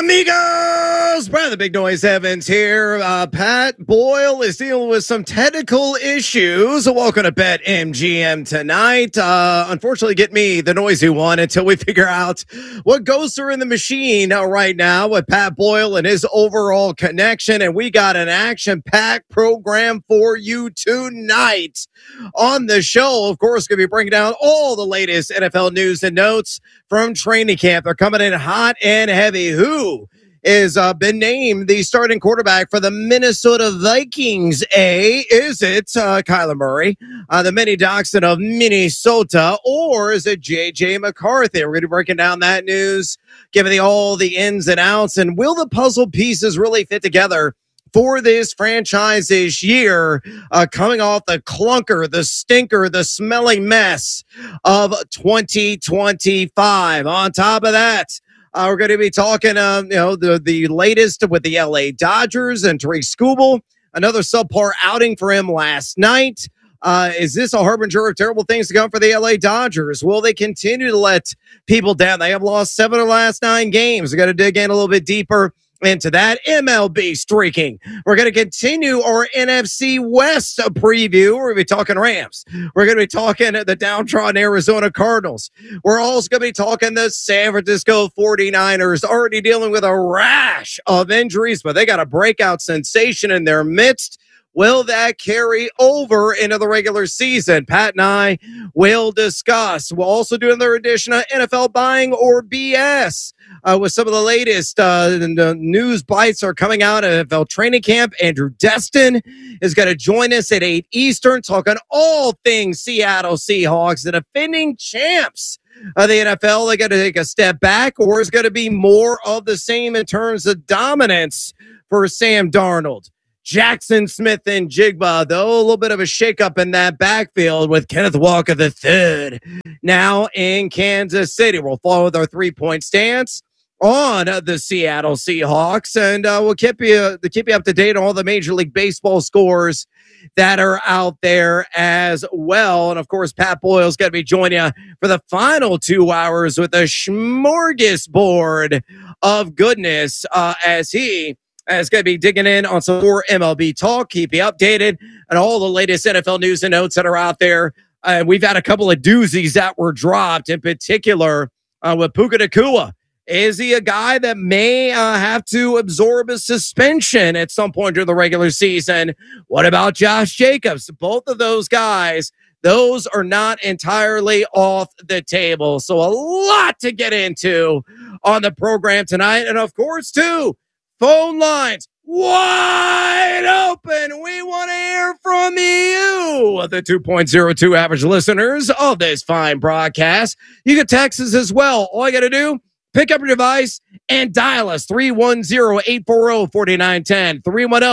Amigos, Brother Big Noise Evans here. Pat Boyle is dealing with some technical issues. Welcome to BetMGM tonight. Unfortunately, get me the noisy one until we figure out what goes through in the machine right now with Pat Boyle and his overall connection. And we got an action-packed program for you tonight on the show. Of course, going to be bringing down all the latest NFL news and notes from training camp. They're coming in hot and heavy. Who is been named the starting quarterback for the Minnesota Vikings? Is it Kyler Murray, the mini Dachshund of Minnesota, or is it JJ McCarthy? We're going to be breaking down that news, giving all the ins and outs, and will the puzzle pieces really fit together for this franchise this year, coming off the clunker, the stinker, the smelly mess of 2025. On top of that, we're going to be talking, the latest with the LA Dodgers and Tariq Skubal. Another subpar outing for him last night. Is this a harbinger of terrible things to come for the LA Dodgers? Will they continue to let people down? They have lost 7 of the last 9 games. We're going to dig in a little bit deeper into that. MLB streaking. We're going to continue our NFC West preview. We're going to be talking Rams. We're going to be talking the downtrodden Arizona Cardinals. We're also going to be talking the San Francisco 49ers, already dealing with a rash of injuries, but they got a breakout sensation in their midst. Will that carry over into the regular season? Pat and I will discuss. We'll also do another edition of NFL Buying or BS with some of the latest news bites are coming out of NFL training camp. Andrew Destin is going to join us at 8 Eastern, talking all things Seattle Seahawks, the defending champs of the NFL. They got to take a step back, or is going to be more of the same in terms of dominance for Sam Darnold? Jackson Smith and Jigba, though, a little bit of a shakeup in that backfield with Kenneth Walker III now in Kansas City. We'll follow with our 3-point stance on the Seattle Seahawks, and we'll keep you up to date on all the Major League Baseball scores that are out there as well. And of course, Pat Boyle's going to be joining you for the final 2 hours with a smorgasbord of goodness as he is going to be digging in on some more MLB talk, keep you updated on all the latest NFL news and notes that are out there. We've had a couple of doozies that were dropped, in particular with Puka Nacua. Is he a guy that may have to absorb a suspension at some point during the regular season? What about Josh Jacobs? Both of those guys, those are not entirely off the table. So a lot to get into on the program tonight. And of course, too, phone lines wide open. We want to hear from you, the 2.02 average listeners of this fine broadcast. You can text us as well. All you got to do, pick up your device and dial us 310-840-4910,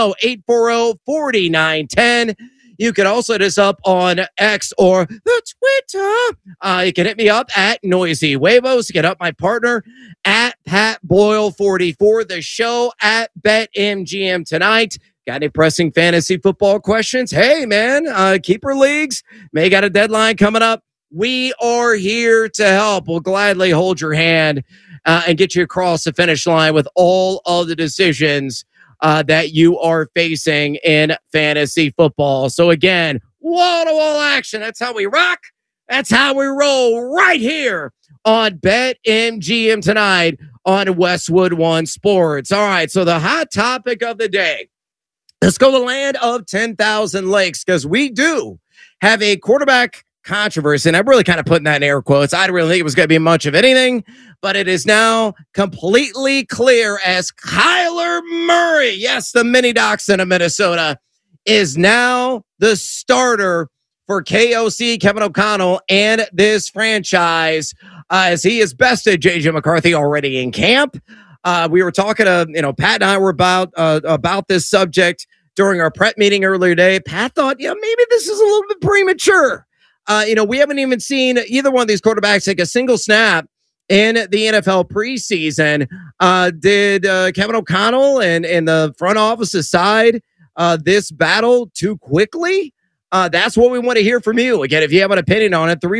310-840-4910. You can also hit us up on X or the Twitter. You can hit me up at Noisy Huevos. You can hit up my partner at Pat Boyle 44. The show at BetMGM tonight. Got any pressing fantasy football questions? Hey, man, keeper leagues. May got a deadline coming up. We are here to help. We'll gladly hold your hand and get you across the finish line with all of the decisions that you are facing in fantasy football. So again, wall-to-wall action. That's how we rock. That's how we roll right here on BetMGM tonight on Westwood One Sports. All right, so the hot topic of the day. Let's go to the land of 10,000 lakes, because we do have a quarterback controversy, and I'm really kind of putting that in air quotes. I didn't really think it was going to be much of anything, but it is now completely clear as Kyler Murray, yes, the mini Dachshund of Minnesota, is now the starter for KOC, Kevin O'Connell, and this franchise, as he has bested JJ McCarthy already in camp. We were talking to, Pat and I were about this subject during our prep meeting earlier today. Pat thought, maybe this is a little bit premature. We haven't even seen either one of these quarterbacks take a single snap in the NFL preseason. Did Kevin O'Connell and the front office decide this battle too quickly? That's what we want to hear from you. Again, if you have an opinion on it,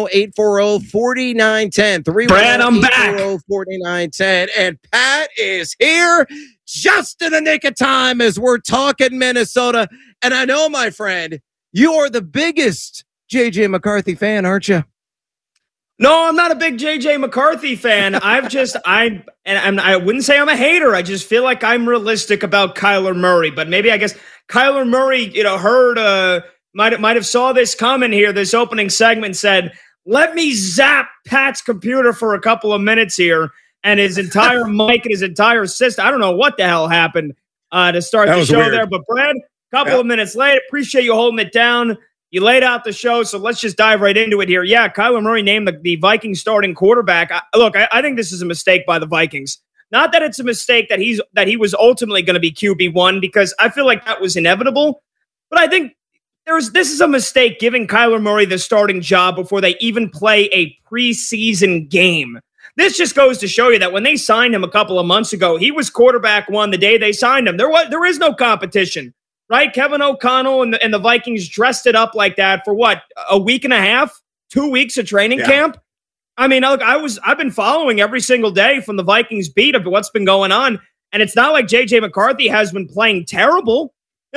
310-840-4910. Brad, I'm back. 310-840-4910. And Pat is here just in the nick of time as we're talking Minnesota. And I know, my friend, you are the biggest J.J. McCarthy fan, aren't you? No, I'm not a big J.J. McCarthy fan. I wouldn't say I'm a hater. I just feel like I'm realistic about Kyler Murray. But maybe I guess Kyler Murray, heard might have saw this coming here. This opening segment said, "Let me zap Pat's computer for a couple of minutes here," and his entire mic and his entire system. I don't know what the hell happened to start the show weird there. But Brad, a couple of minutes late. Appreciate you holding it down. You laid out the show, so let's just dive right into it here. Yeah, Kyler Murray named the Vikings starting quarterback. I think this is a mistake by the Vikings. Not that it's a mistake that he was ultimately going to be QB1, because I feel like that was inevitable. But I think this is a mistake giving Kyler Murray the starting job before they even play a preseason game. This just goes to show you that when they signed him a couple of months ago, he was quarterback one the day they signed him. There is no competition. Right? Kevin O'Connell and the Vikings dressed it up like that for what? A week and a half? 2 weeks of training camp? I mean, look, I've been following every single day from the Vikings beat of what's been going on. And it's not like J.J. McCarthy has been playing terrible.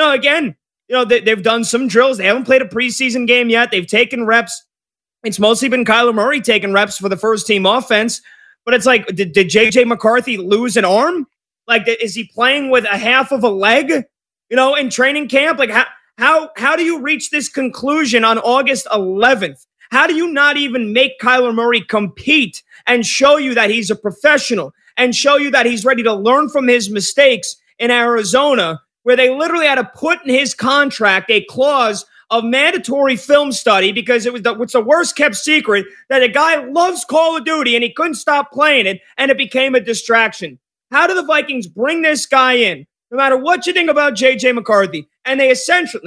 They've done some drills. They haven't played a preseason game yet. They've taken reps. It's mostly been Kyler Murray taking reps for the first team offense. But it's like, did J.J. McCarthy lose an arm? Like, is he playing with a half of a leg? In training camp? Like, how do you reach this conclusion on August 11th? How do you not even make Kyler Murray compete and show you that he's a professional and show you that he's ready to learn from his mistakes in Arizona, where they literally had to put in his contract a clause of mandatory film study because it's the worst kept secret that a guy loves Call of Duty and he couldn't stop playing it, and it became a distraction. How do the Vikings bring this guy in? No matter what you think about J.J. McCarthy, and they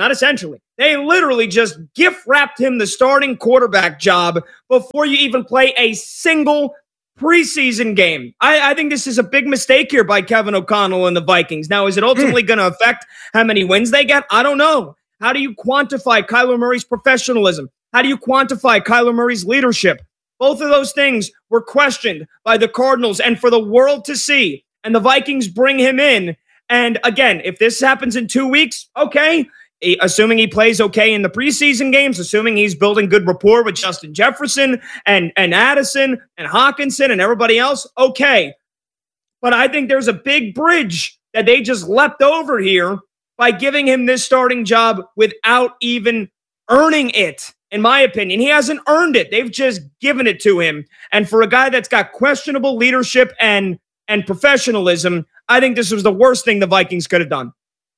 they literally just gift-wrapped him the starting quarterback job before you even play a single preseason game. I think this is a big mistake here by Kevin O'Connell and the Vikings. Now, is it ultimately going to affect how many wins they get? I don't know. How do you quantify Kyler Murray's professionalism? How do you quantify Kyler Murray's leadership? Both of those things were questioned by the Cardinals and for the world to see, and the Vikings bring him in. And again, if this happens in 2 weeks, okay, assuming he plays okay in the preseason games, assuming he's building good rapport with Justin Jefferson and Addison and Hawkinson and everybody else, okay. But I think there's a big bridge that they just leapt over here by giving him this starting job without even earning it. In my opinion, he hasn't earned it. They've just given it to him. And for a guy that's got questionable leadership and professionalism, I think this was the worst thing the Vikings could have done.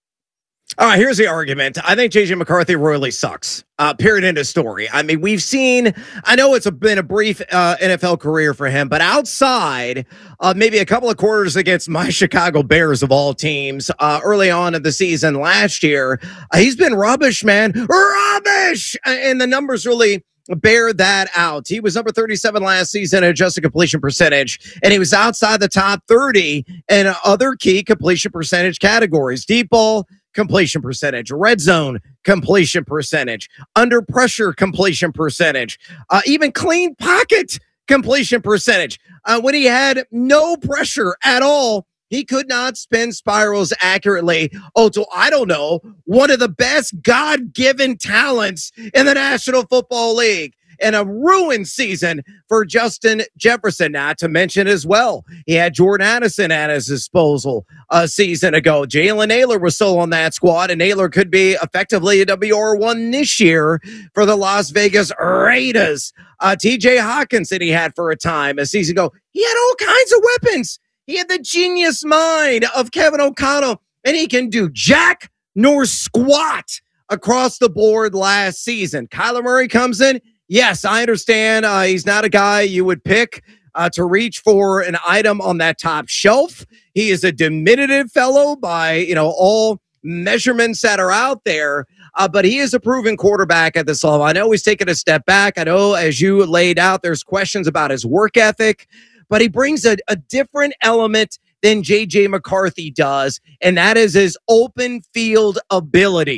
All right, here's the argument. I think J.J. McCarthy royally sucks. Period, end of story. I mean, I know it's been a brief NFL career for him, but outside maybe a couple of quarters against my Chicago Bears of all teams early on in the season last year, he's been rubbish, man. Rubbish! And the numbers really bear that out. He was number 37 last season in adjusted completion percentage, and he was outside the top 30 in other key completion percentage categories. Deep ball completion percentage, red zone completion percentage, under pressure completion percentage, even clean pocket completion percentage. When he had no pressure at all, he could not spin spirals accurately. I don't know, one of the best God-given talents in the National Football League. And a ruined season for Justin Jefferson, not to mention as well, he had Jordan Addison at his disposal a season ago. Jalen Naylor was still on that squad, and Naylor could be effectively a WR1 this year for the Las Vegas Raiders. TJ Hawkinson he had for a time a season ago. He had all kinds of weapons. He had the genius mind of Kevin O'Connell, and he can do jack nor squat across the board last season. Kyler Murray comes in. Yes, I understand. He's not a guy you would pick to reach for an item on that top shelf. He is a diminutive fellow by, all measurements that are out there. But he is a proven quarterback at this level. I know he's taken a step back. I know, as you laid out, there's questions about his work ethic, but he brings a different element than J.J. McCarthy does, and that is his open field abilities.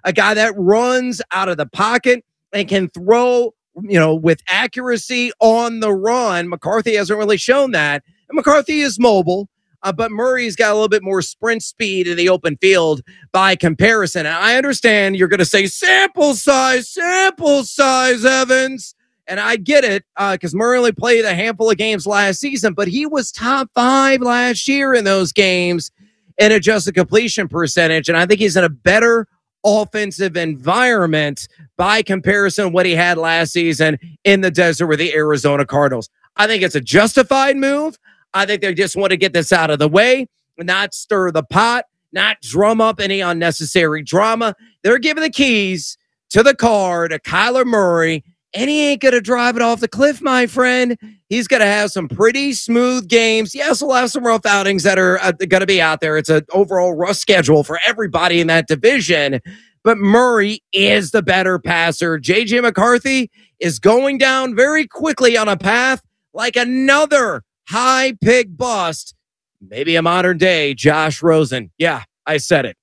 a guy that runs out of the pocket and can throw, with accuracy on the run. McCarthy hasn't really shown that. And McCarthy is mobile, but Murray's got a little bit more sprint speed in the open field by comparison. And I understand you're going to say sample size, Evans. And I get it, because Murray only played a handful of games last season, but he was top 5 last year in those games in adjusted completion percentage. And I think he's in a better offensive environment by comparison to what he had last season in the desert with the Arizona Cardinals. I think it's a justified move. I think they just want to get this out of the way, not stir the pot, not drum up any unnecessary drama. They're giving the keys to the car to Kyler Murray, and he ain't going to drive it off the cliff, my friend. He's going to have some pretty smooth games. Yes, we'll have some rough outings that are going to be out there. It's an overall rough schedule for everybody in that division. But Murray is the better passer. J.J. McCarthy is going down very quickly on a path like another high pick bust. Maybe a modern day Josh Rosen. Yeah, I said it.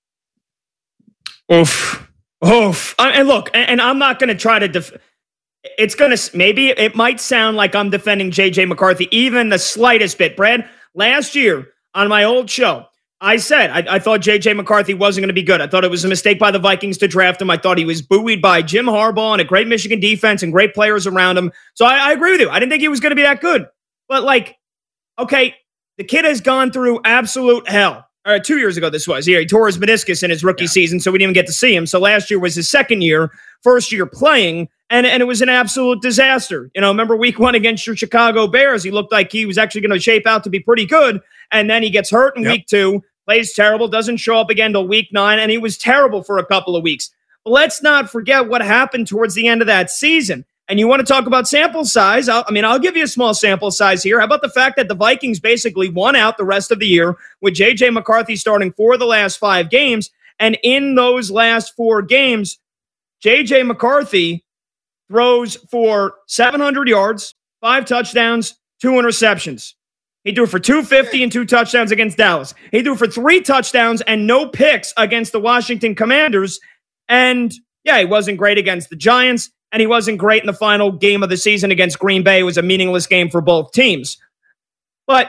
Oof. And look, and I'm not going to try to maybe it might sound like I'm defending J.J. McCarthy even the slightest bit. Brad, last year on my old show, I said I thought J.J. McCarthy wasn't going to be good. I thought it was a mistake by the Vikings to draft him. I thought he was buoyed by Jim Harbaugh and a great Michigan defense and great players around him. So I agree with you. I didn't think he was going to be that good. But okay, the kid has gone through absolute hell. 2 years ago, this was. He tore his meniscus in his rookie season, so we didn't even get to see him. So last year was his second year, first year playing, and it was an absolute disaster. Remember week 1 against your Chicago Bears? He looked like he was actually going to shape out to be pretty good, and then he gets hurt in week 2, plays terrible, doesn't show up again till week 9, and he was terrible for a couple of weeks. But let's not forget what happened towards the end of that season. And you want to talk about sample size? I'll give you a small sample size here. How about the fact that the Vikings basically won out the rest of the year with J.J. McCarthy starting 4 of the last 5 games? And in those last 4 games, J.J. McCarthy throws for 700 yards, 5 touchdowns, 2 interceptions. He threw for 250 and 2 touchdowns against Dallas. He threw for 3 touchdowns and no picks against the Washington Commanders. And yeah, he wasn't great against the Giants. And he wasn't great in the final game of the season against Green Bay. It was a meaningless game for both teams. But,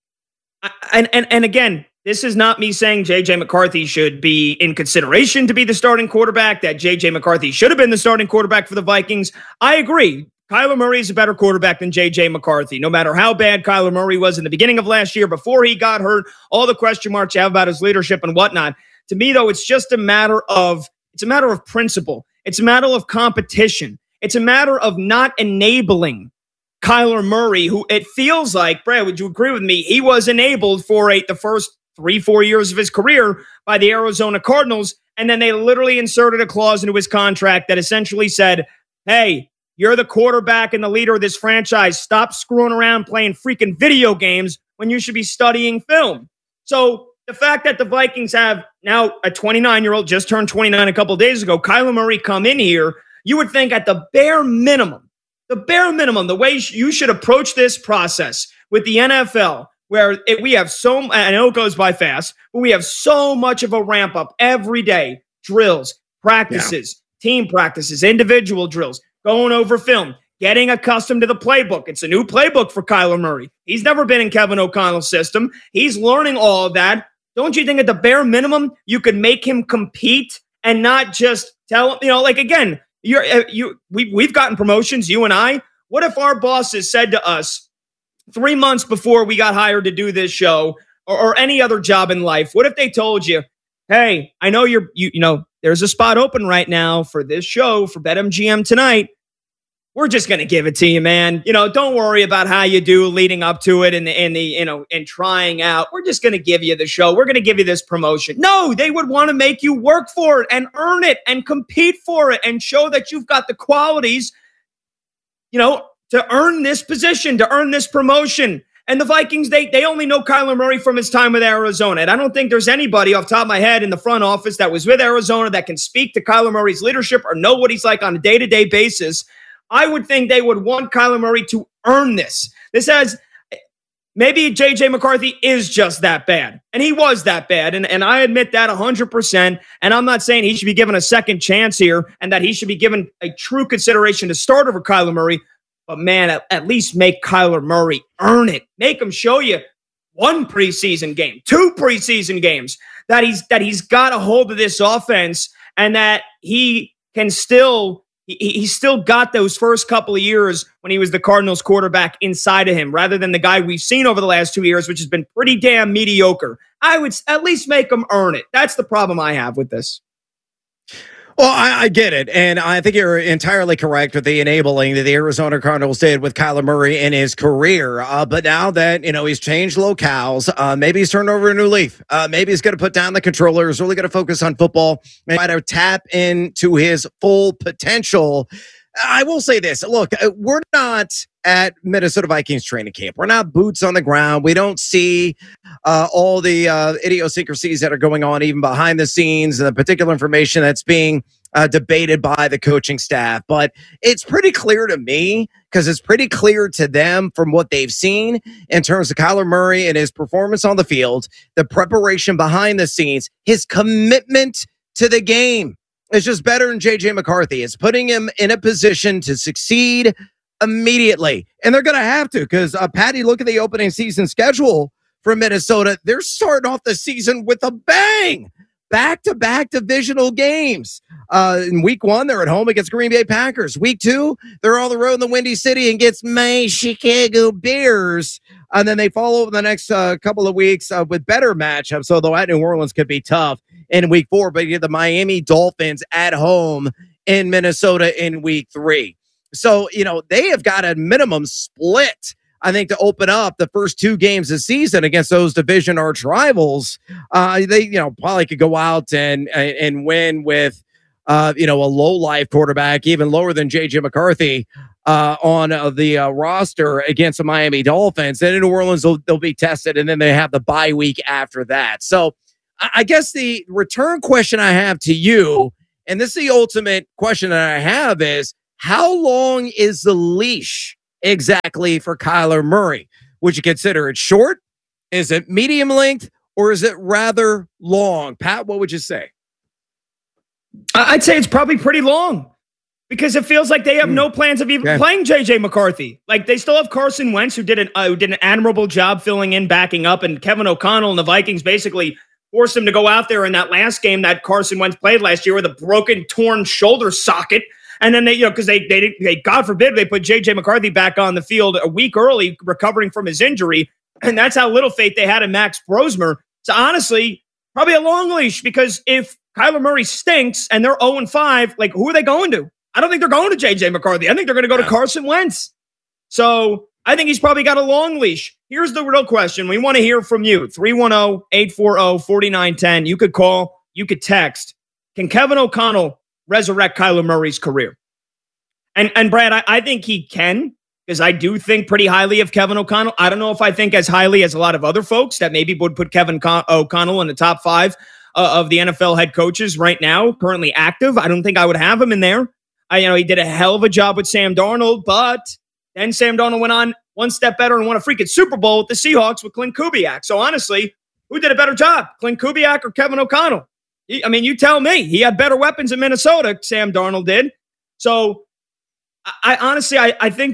and again, this is not me saying J.J. McCarthy should be in consideration to be the starting quarterback, that J.J. McCarthy should have been the starting quarterback for the Vikings. I agree. Kyler Murray is a better quarterback than J.J. McCarthy. No matter how bad Kyler Murray was in the beginning of last year, before he got hurt, all the question marks you have about his leadership and whatnot. To me, though, it's just a matter of principle. It's a matter of competition. It's a matter of not enabling Kyler Murray, who it feels like, Brad, would you agree with me? He was enabled for the first 3-4 years of his career by the Arizona Cardinals. And then they literally inserted a clause into his contract that essentially said, hey, you're the quarterback and the leader of this franchise. Stop screwing around playing freaking video games when you should be studying film. So the fact that the Vikings have now a 29-year-old, just turned 29 a couple of days ago, Kyler Murray come in here, you would think at the bare minimum, the way you should approach this process with the NFL, where we have I know it goes by fast, but we have so much of a ramp up every day, drills, practices, team practices, individual drills, going over film, getting accustomed to the playbook. It's a new playbook for Kyler Murray. He's never been in Kevin O'Connell's system. He's learning all of that. Don't you think at the bare minimum, you could make him compete and not just tell him, again, we've gotten promotions, you and I. What if our bosses said to us 3 months before we got hired to do this show or any other job in life? What if they told you, hey, I know there's a spot open right now for this show for BetMGM tonight. We're just going to give it to you, man. Don't worry about how you do leading up to it and trying out. We're just going to give you the show. We're going to give you this promotion. No, they would want to make you work for it and earn it and compete for it and show that you've got the qualities, to earn this position, to earn this promotion. And the Vikings, they only know Kyler Murray from his time with Arizona. And I don't think there's anybody off the top of my head in the front office that was with Arizona that can speak to Kyler Murray's leadership or know what he's like on a day-to-day basis. I would think they would want Kyler Murray to earn this. maybe JJ McCarthy is just that bad. And he was that bad. And I admit that 100%. And I'm not saying he should be given a second chance here and that he should be given a true consideration to start over Kyler Murray. But man, at least make Kyler Murray earn it. Make him show you one preseason game, 2 preseason games that he's got a hold of this offense and that he can still he's still got those first couple of years when he was the Cardinals quarterback inside of him, rather than the guy we've seen over the last 2 years, which has been pretty damn mediocre. I would at least make him earn it. That's the problem I have with this. Well, I get it, and I think you're entirely correct with the enabling that the Arizona Cardinals did with Kyler Murray in his career. But now that, he's changed locales, maybe he's turned over a new leaf. Maybe he's going to put down the controller, he's really going to focus on football, and try to tap into his full potential. I will say this. Look, we're not at Minnesota Vikings training camp. We're not boots on the ground. We don't see all the idiosyncrasies that are going on even behind the scenes and the particular information that's being debated by the coaching staff. But it's pretty clear to me, because it's pretty clear to them from what they've seen in terms of Kyler Murray and his performance on the field, the preparation behind the scenes, his commitment to the game. It's just better than JJ McCarthy. It's putting him in a position to succeed immediately. And they're going to have to, because Patty, look at the opening season schedule for Minnesota. They're starting off the season with a bang. Back-to-back divisional games. In week 1, they're at home against Green Bay Packers. Week 2, they're on the road in the Windy City and gets my Chicago Bears. And then they follow over the next couple of weeks with better matchups, although at New Orleans could be tough in week 4. But you get the Miami Dolphins at home in Minnesota in week 3. So, they have got a minimum split, I think, to open up the first 2 games of the season against those division arch rivals. They, probably could go out and win with, a low life quarterback, even lower than JJ McCarthy on the roster against the Miami Dolphins. And in New Orleans, they'll be tested, and then they have the bye week after that. So I guess the return question I have to you, and this is the ultimate question that I have, is how long is the leash exactly for Kyler Murray? Would you consider it short? Is it medium length? Or is it rather long? Pat, what would you say? I'd say it's probably pretty long, because it feels like they have no plans of even playing JJ McCarthy. Like, they still have Carson Wentz, who did an admirable job filling in, backing up, and Kevin O'Connell and the Vikings basically forced him to go out there in that last game that Carson Wentz played last year with a broken, torn shoulder socket. And then because they God forbid, they put JJ McCarthy back on the field a week early, recovering from his injury. And that's how little faith they had in Max Brosmer. So honestly, probably a long leash, because if Kyler Murray stinks and they're 0-5, like, who are they going to? I don't think they're going to JJ McCarthy. I think they're going to go to Carson Wentz. So I think he's probably got a long leash. Here's the real question. We want to hear from you. 310-840-4910. You could call, you could text. Can Kevin O'Connell resurrect Kyler Murray's career? And Brad, I think he can, because I do think pretty highly of Kevin O'Connell. I don't know if I think as highly as a lot of other folks that maybe would put Kevin O'Connell in the top 5 of the NFL head coaches right now, currently active. I don't think I would have him in there. He did a hell of a job with Sam Darnold, but then Sam Darnold went on one step better and won a freaking Super Bowl with the Seahawks with Clint Kubiak. So honestly, who did a better job, Clint Kubiak or Kevin O'Connell? You tell me. He had better weapons in Minnesota, Sam Darnold did. So I honestly think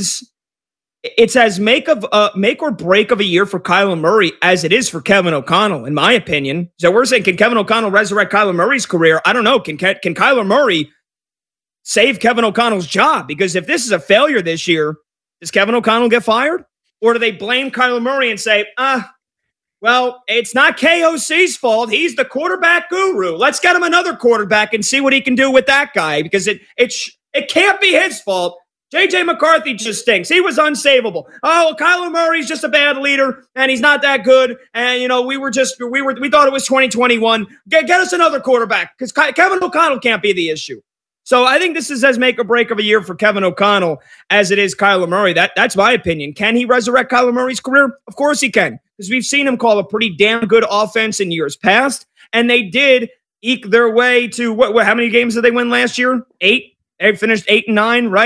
it's as make or break of a year for Kyler Murray as it is for Kevin O'Connell, in my opinion. So we're saying, can Kevin O'Connell resurrect Kyler Murray's career? I don't know. Can Kyler Murray save Kevin O'Connell's job? Because if this is a failure this year, does Kevin O'Connell get fired? Or do they blame Kyler Murray and say, well, it's not KOC's fault. He's the quarterback guru. Let's get him another quarterback and see what he can do with that guy, because it can't be his fault. JJ McCarthy just stinks. He was unsavable. Oh, Kyler Murray's just a bad leader, and he's not that good. And we thought it was 2021. Get us another quarterback, because Kevin O'Connell can't be the issue. So I think this is as make or break of a year for Kevin O'Connell as it is Kyler Murray. That's my opinion. Can he resurrect Kyler Murray's career? Of course he can, because we've seen him call a pretty damn good offense in years past, and they did eke their way to how many games did they win last year? 8. They finished 8-9, right? Yep.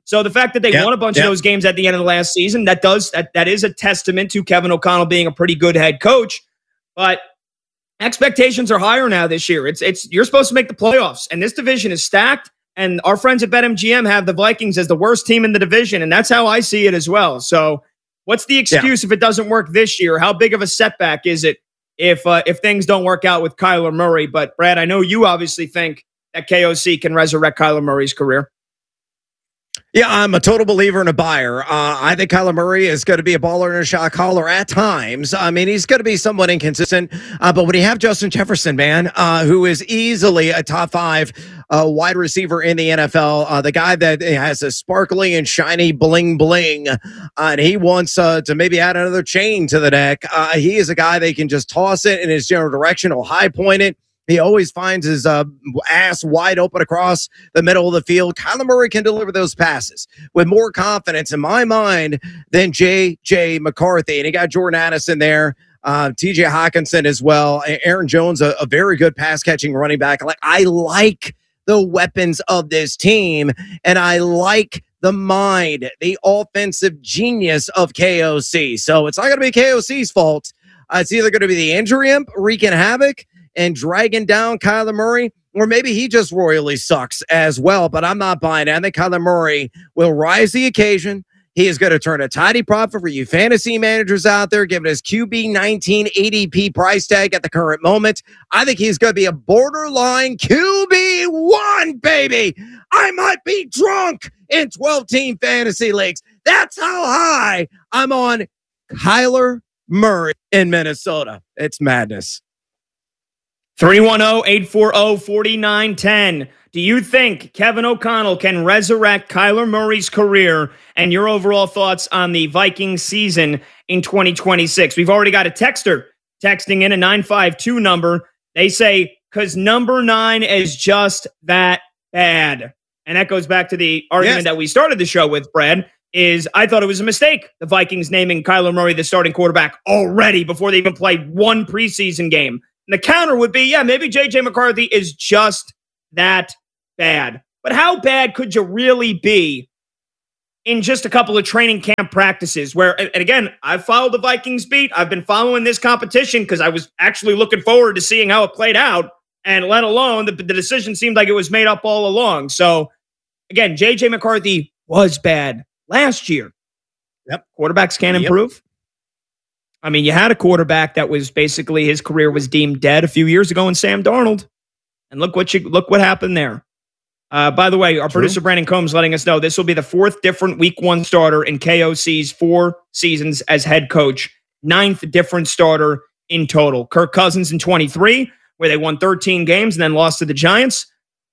So the fact that they won a bunch of those games at the end of the last season, that is a testament to Kevin O'Connell being a pretty good head coach. But expectations are higher now this year. You're supposed to make the playoffs, and this division is stacked. And our friends at BetMGM have the Vikings as the worst team in the division, and that's how I see it as well. So what's the excuse if it doesn't work this year? How big of a setback is it if things don't work out with Kyler Murray? But Brad, I know you obviously think that KOC can resurrect Kyler Murray's career. Yeah, I'm a total believer and a buyer. I think Kyler Murray is going to be a baller and a shot caller at times. I mean, he's going to be somewhat inconsistent. But when you have Justin Jefferson, man, who is easily a top 5 wide receiver in the NFL, the guy that has a sparkly and shiny bling bling, and he wants to maybe add another chain to the neck. He is a guy that can just toss it in his general direction or high point it. He always finds his ass wide open across the middle of the field. Kyler Murray can deliver those passes with more confidence, in my mind, than J.J. McCarthy. And he got Jordan Addison there, T.J. Hawkinson as well. Aaron Jones, a very good pass-catching running back. I like the weapons of this team, and I like the mind, the offensive genius of KOC. So it's not going to be KOC's fault. It's either going to be the injury imp wreaking havoc and dragging down Kyler Murray, or maybe he just royally sucks as well. But I'm not buying it. I think Kyler Murray will rise the occasion. He is going to turn a tidy profit for you fantasy managers out there, given his QB 19 ADP price tag at the current moment. I think he's going to be a borderline QB1, baby. I might be drunk in 12-team fantasy leagues. That's how high I'm on Kyler Murray in Minnesota. It's madness. 310-840-4910. Do you think Kevin O'Connell can resurrect Kyler Murray's career, and your overall thoughts on the Vikings season in 2026? We've already got a texter texting in a 952 number. They say, because number 9 is just that bad. And that goes back to the argument that we started the show with, Brad, is I thought it was a mistake, the Vikings naming Kyler Murray the starting quarterback already before they even played one preseason game. And the counter would be, maybe J.J. McCarthy is just that bad. But how bad could you really be in just a couple of training camp practices where, and again, I've followed the Vikings beat. I've been following this competition because I was actually looking forward to seeing how it played out. And let alone the decision seemed like it was made up all along. So again, J.J. McCarthy was bad last year. Yep. Quarterbacks can't improve. I mean, you had a quarterback that was basically his career was deemed dead a few years ago in Sam Darnold. And look what happened there. By the way, our producer Brandon Combs letting us know this will be the 4th different week 1 starter in KOC's 4 seasons as head coach. 9th different starter in total. Kirk Cousins in 23, where they won 13 games and then lost to the Giants.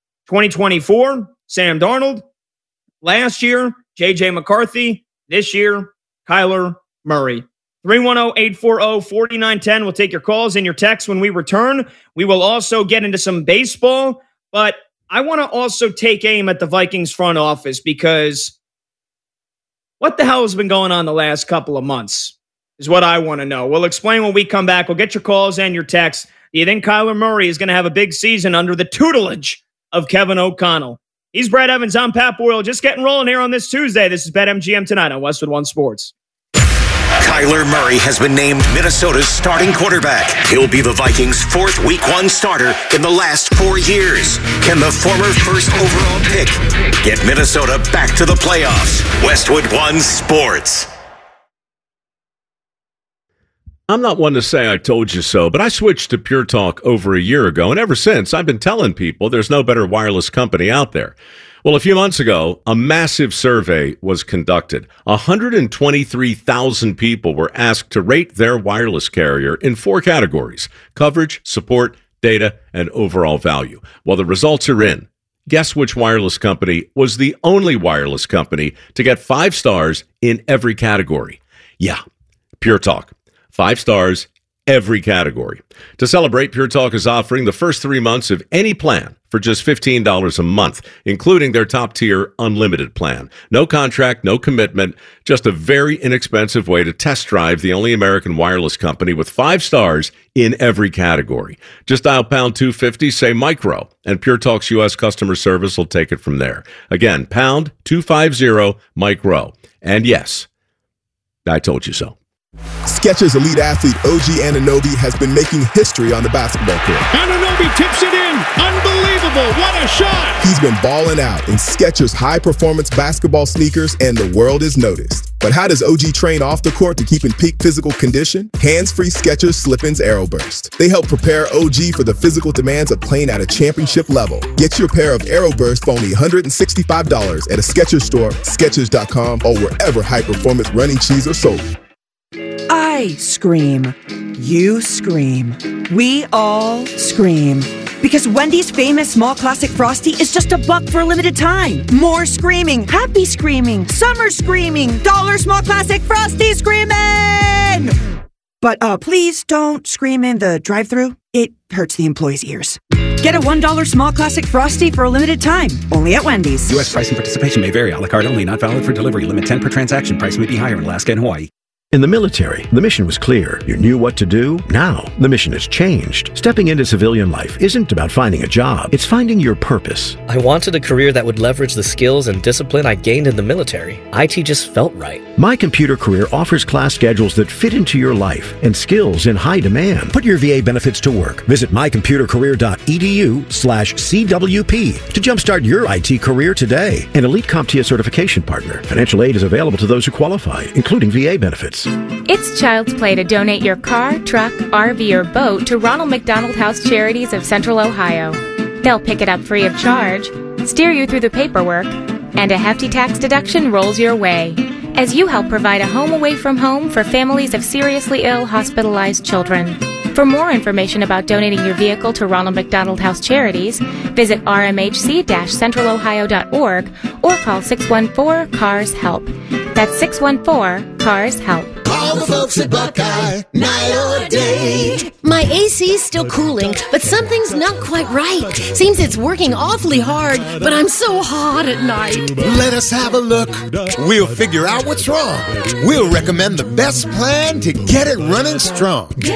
2024, Sam Darnold. Last year, J.J. McCarthy. This year, Kyler Murray. 310-840-4910. We'll take your calls and your texts when we return. We will also get into some baseball, but I want to also take aim at the Vikings front office because what the hell has been going on the last couple of months is what I want to know. We'll explain when we come back. We'll get your calls and your texts. Do you think Kyler Murray is going to have a big season under the tutelage of Kevin O'Connell? He's Brad Evans. I'm Pat Boyle. Just getting rolling here on this Tuesday. This is BetMGM tonight on Westwood One Sports. Kyler Murray has been named Minnesota's starting quarterback. He'll be the Vikings' 4th Week 1 starter in the last 4 years. Can the former first overall pick get Minnesota back to the playoffs? Westwood One Sports. I'm not one to say I told you so, but I switched to Pure Talk over a year ago, and ever since, I've been telling people there's no better wireless company out there. Well, a few months ago, a massive survey was conducted. 123,000 people were asked to rate their wireless carrier in 4 categories: coverage, support, data, and overall value. Well, the results are in. Guess which wireless company was the only wireless company to get 5 stars in every category? Yeah, Pure Talk. 5 stars every category. To celebrate, Pure Talk is offering the first 3 months of any plan for just $15 a month, including their top-tier unlimited plan. No contract, no commitment, just a very inexpensive way to test drive the only American wireless company with 5 stars in every category. Just dial pound 250, say micro, and Pure Talk's U.S. customer service will take it from there. Again, pound 250 micro. And yes, I told you so. Skechers elite athlete OG Anunoby has been making history on the basketball court. Anunoby tips it in. Unbelievable. What a shot. He's been balling out in Skechers high-performance basketball sneakers, and the world has noticed. But how does OG train off the court to keep in peak physical condition? Hands-free Skechers Slip-ins Aeroburst. They help prepare OG for the physical demands of playing at a championship level. Get your pair of Aeroburst for only $165 at a Skechers store, Skechers.com, or wherever high-performance running shoes are sold. I scream. You scream. We all scream. Because Wendy's famous small classic Frosty is just $1 for a limited time. More screaming. Happy screaming. Summer screaming. Dollar small classic Frosty screaming! But please don't scream in the drive-thru. It hurts the employees' ears. Get a $1 small classic Frosty for a limited time. Only at Wendy's. U.S. price and participation may vary. A la carte only. Not valid for delivery. Limit 10 per transaction. Price may be higher in Alaska and Hawaii. In the military, the mission was clear. You knew what to do. Now, the mission has changed. Stepping into civilian life isn't about finding a job. It's finding your purpose. I wanted a career that would leverage the skills and discipline I gained in the military. IT just felt right. My Computer Career offers class schedules that fit into your life and skills in high demand. Put your VA benefits to work. Visit mycomputercareer.edu/CWP to jumpstart your IT career today. An elite CompTIA certification partner. Financial aid is available to those who qualify, including VA benefits. It's child's play to donate your car, truck, RV, or boat to Ronald McDonald House Charities of Central Ohio. They'll pick it up free of charge, steer you through the paperwork, and a hefty tax deduction rolls your way as you help provide a home away from home for families of seriously ill, hospitalized children. For more information about donating your vehicle to Ronald McDonald House Charities, visit rmhc-centralohio.org or call 614-CARS-HELP. That's 614-CARS-HELP. Call the folks at Buckeye, night or day. My AC's still cooling, but something's not quite right. Seems it's working awfully hard, but I'm so hot at night. Let us have a look. We'll figure out what's wrong. We'll recommend the best plan to get it running strong.